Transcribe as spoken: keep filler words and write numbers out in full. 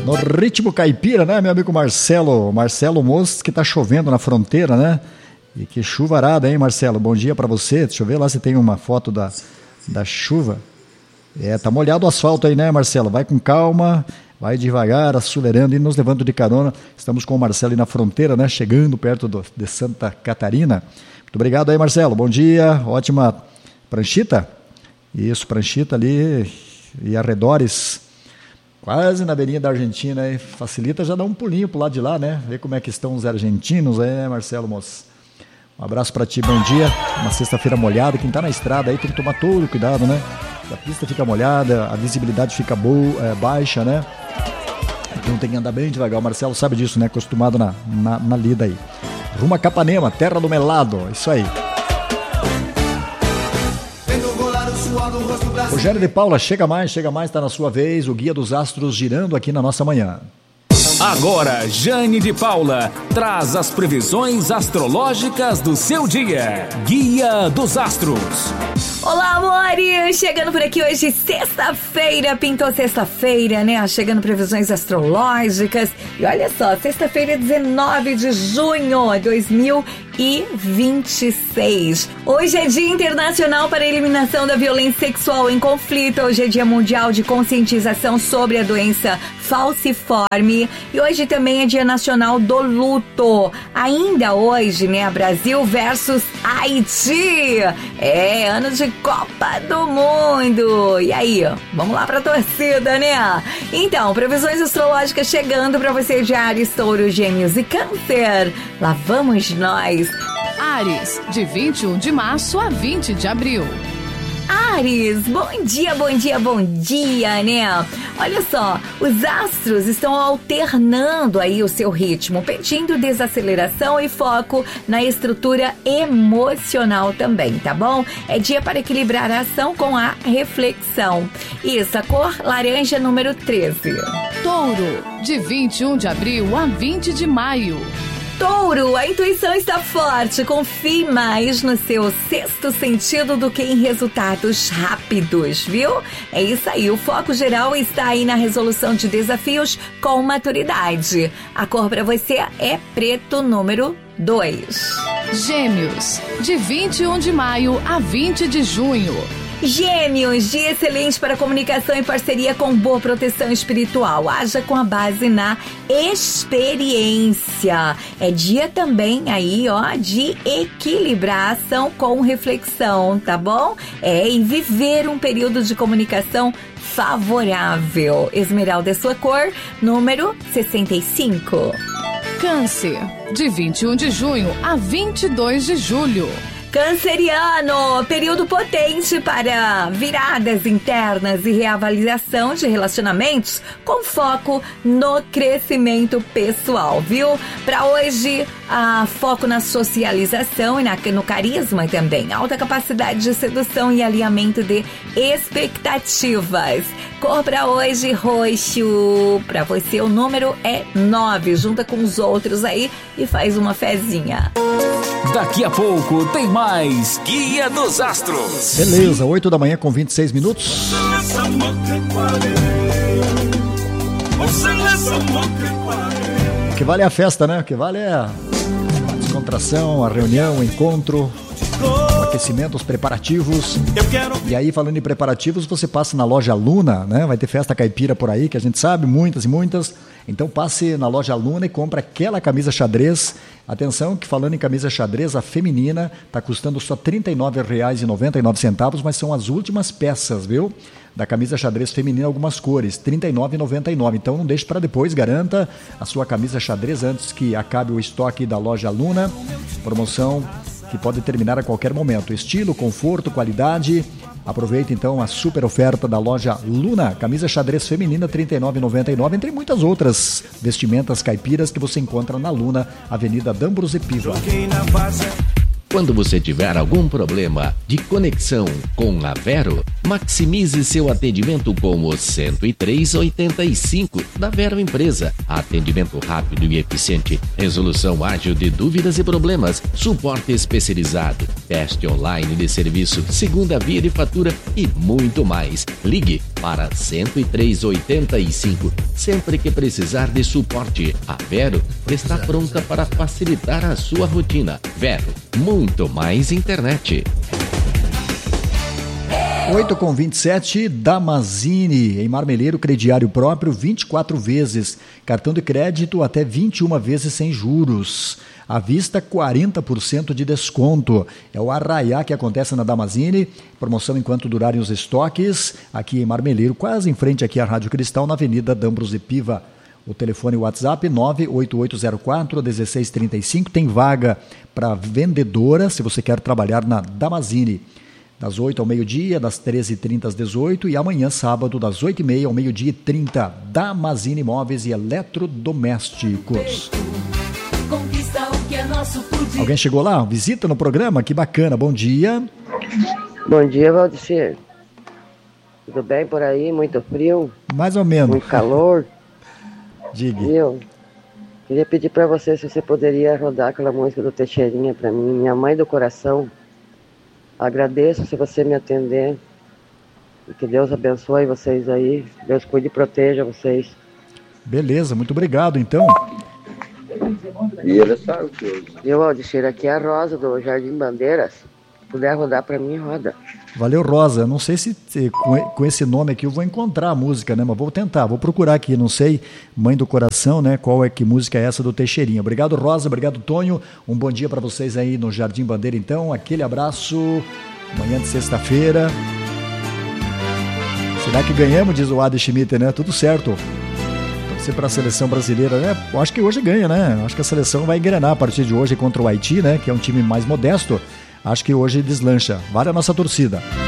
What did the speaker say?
No ritmo caipira, né, meu amigo Marcelo? Marcelo Moço, que tá chovendo na fronteira, né? E que chuvarada, hein, Marcelo? Bom dia pra você. Deixa eu ver lá se tem uma foto da, da chuva. É, tá molhado o asfalto aí, né, Marcelo? Vai com calma, vai devagar, acelerando e nos levando de carona. Estamos com o Marcelo aí na fronteira, né? Chegando perto do, de Santa Catarina. Muito obrigado aí, Marcelo. Bom dia, ótima pranchita. Isso, pranchita ali e arredores. Quase na beirinha da Argentina, aí. Facilita já dar um pulinho pro lado de lá, né? Ver como é que estão os argentinos, é, Marcelo Moço? Um abraço pra ti, bom dia. Uma sexta-feira molhada, quem tá na estrada aí tem que tomar todo cuidado, né? A pista fica molhada, a visibilidade fica boa, é, baixa, né? Então tem que andar bem devagar, o Marcelo sabe disso, né? Acostumado na, na, na lida aí. Rumo a Capanema, terra do melado, isso aí. Rogério de Paula, chega mais, chega mais, tá na sua vez, o Guia dos Astros girando aqui na nossa manhã. Agora, Jane de Paula traz as previsões astrológicas do seu dia. Guia dos Astros. Olá, amores! Chegando por aqui hoje, sexta-feira, pintou sexta-feira, né? Chegando previsões astrológicas. E olha só, sexta-feira, dezenove de junho de dois mil e vinte e seis. Hoje é Dia Internacional para a Eliminação da Violência Sexual em Conflito. Hoje é Dia Mundial de Conscientização sobre a Doença Falciforme. E hoje também é Dia Nacional do Luto. Ainda hoje, né? Brasil versus Haiti. É, ano de Copa do Mundo. E aí, vamos lá pra torcida, né? Então, previsões astrológicas chegando pra você de Áries, Touro, Gêmeos e Câncer. Lá vamos nós. Áries, de vinte e um de março a vinte de abril. Áries, bom dia, bom dia, bom dia, né? Olha só, os astros estão alternando aí o seu ritmo, pedindo desaceleração e foco na estrutura emocional também, tá bom? É dia para equilibrar a ação com a reflexão. Isso, a cor laranja número treze. Touro, de vinte e um de abril a vinte de maio. Touro, a intuição está forte, confie mais no seu sexto sentido do que em resultados rápidos, viu? É isso aí, o foco geral está aí na resolução de desafios com maturidade. A cor para você é preto número dois. Gêmeos, de vinte e um de maio a vinte de junho. Gêmeos, dia excelente para comunicação e parceria com boa proteção espiritual. Haja com a base na experiência. É dia também aí, ó, de equilibrar a ação com reflexão, tá bom? É, e viver um período de comunicação favorável. Esmeralda é sua cor, número sessenta e cinco. Câncer, de vinte e um de junho a vinte e dois de julho. Canceriano, período potente para viradas internas e reavaliação de relacionamentos com foco no crescimento pessoal, viu? Para hoje, ah, foco na socialização e na, no carisma também. Alta capacidade de sedução e alinhamento de expectativas. Cor para hoje, roxo. Para você, o número é nove. Junta com os outros aí e faz uma fezinha. Daqui a pouco tem mais Guia dos Astros. Beleza, oito da manhã com vinte e seis minutos. O que vale é a festa, né? O que vale é a descontração, a reunião, o encontro, o aquecimento, os preparativos. E aí, falando em preparativos, você passa na loja Luna, né? Vai ter festa caipira por aí, que a gente sabe, muitas e muitas. Então passe na loja Luna e compre aquela camisa xadrez. Atenção que falando em camisa xadrez, a feminina está custando só trinta e nove reais e noventa e nove centavos, mas são as últimas peças, viu? Da camisa xadrez feminina, algumas cores, trinta e nove reais e noventa e nove centavos. Então não deixe para depois, garanta a sua camisa xadrez antes que acabe o estoque da loja Luna. Promoção que pode terminar a qualquer momento. Estilo, conforto, qualidade. Aproveita então a super oferta da loja Luna, camisa xadrez feminina trinta e nove reais e noventa e nove centavos, entre muitas outras vestimentas caipiras que você encontra na Luna, Avenida D'Ambros e Piva. Quando você tiver algum problema de conexão com a Vero, maximize seu atendimento com o cento e três oitenta e cinco da Vero Empresa. Atendimento rápido e eficiente, resolução ágil de dúvidas e problemas, suporte especializado. teste online de serviço, segunda via de fatura e muito mais. Ligue para cento e três oitenta e cinco sempre que precisar de suporte. A Vero está pronta para facilitar a sua rotina. Vero, muito mais internet. oito com vinte e sete, Damazini, em Marmeleiro, crediário próprio, vinte e quatro vezes. Cartão de crédito até vinte e uma vezes sem juros. À vista, quarenta por cento de desconto. É o arraiá que acontece na Damazini. Promoção enquanto durarem os estoques. Aqui em Marmeleiro, quase em frente aqui à Rádio Cristal, na Avenida D'Ambros e Piva. O telefone WhatsApp nove oito oito zero quatro um seis três cinco. Tem vaga para vendedora, se você quer trabalhar na Damazini. Das oito ao meio-dia, das treze e trinta às dezoito e amanhã, sábado, das oito e meia ao meio-dia e trinta. Damazini Móveis e Eletrodomésticos. Alguém chegou lá? Visita no programa? Que bacana. Bom dia. Bom dia, Valdecir. Tudo bem por aí? Muito frio? Mais ou menos. Muito calor? Diga. Eu queria pedir para você se você poderia rodar aquela música do Teixeirinha para mim, Minha Mãe do Coração. Agradeço se você me atender. E que Deus abençoe vocês aí. Deus cuide e proteja vocês. Beleza, muito obrigado, então. E ele sabe que eu, Aldicir, aqui é a Rosa do Jardim Bandeiras. Se puder rodar para mim, roda. Valeu, Rosa. Não sei se, se com, com esse nome aqui eu vou encontrar a música, né? Mas vou tentar, vou procurar aqui. Não sei, Mãe do Coração, né? Qual é que música é essa do Teixeirinha? Obrigado, Rosa. Obrigado, Tonho. Um bom dia para vocês aí no Jardim Bandeira, então. Aquele abraço. Amanhã de sexta-feira. Será que ganhamos, diz o Adi Schmidt, né? Tudo certo. Torcer para a seleção brasileira, né? Eu acho que hoje ganha, né? Acho que a seleção vai engrenar a partir de hoje contra o Haiti, né? Que é um time mais modesto. Acho que hoje deslancha. Vale a nossa torcida.